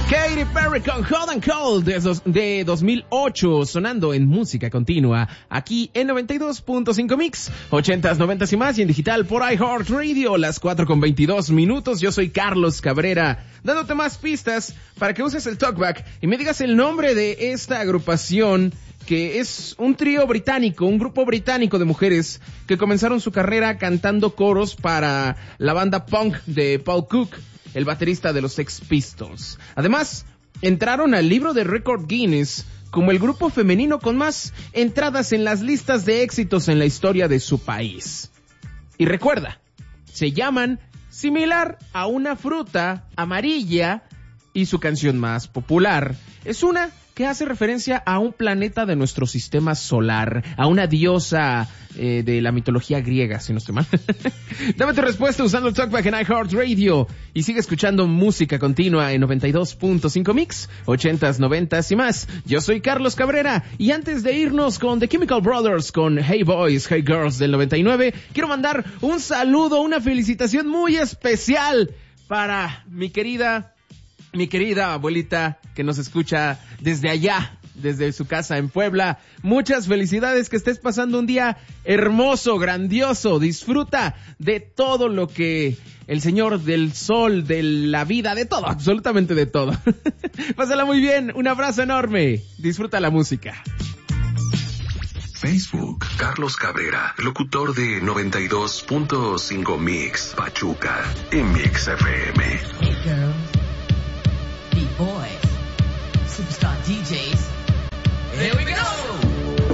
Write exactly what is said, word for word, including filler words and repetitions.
Katy Perry con Hot and Cold de, dos, de dos mil ocho, sonando en música continua, aquí en noventa y dos punto cinco Mix, ochentas, noventas y más, y en digital por iHeartRadio, las cuatro con veintidós minutos. Yo soy Carlos Cabrera, dándote más pistas para que uses el talkback y me digas el nombre de esta agrupación, que es un trío británico, un grupo británico de mujeres que comenzaron su carrera cantando coros para la banda punk de Paul Cook, el baterista de los Sex Pistols. Además, entraron al libro de récord Guinness como el grupo femenino con más entradas en las listas de éxitos en la historia de su país. Y recuerda, se llaman similar a una fruta amarilla, y su canción más popular es una que hace referencia a un planeta de nuestro sistema solar, a una diosa eh, de la mitología griega, si no estoy mal. Dame tu respuesta usando el Talkback en iHeartRadio y sigue escuchando música continua en noventa y dos punto cinco Mix, ochentas, noventas y más. Yo soy Carlos Cabrera y antes de irnos con The Chemical Brothers con Hey Boys, Hey Girls del noventa y nueve, quiero mandar un saludo, una felicitación muy especial para mi querida... Mi querida abuelita que nos escucha desde allá, desde su casa en Puebla. Muchas felicidades, que estés pasando un día hermoso, grandioso. Disfruta de todo lo que el Señor del Sol, de la vida, de todo, absolutamente de todo. Pásala muy bien, un abrazo enorme. Disfruta la música. Facebook, Carlos Cabrera, locutor de noventa y dos punto cinco Mix, Pachuca, en Mix F M. Hey girls. Boys, superstar D J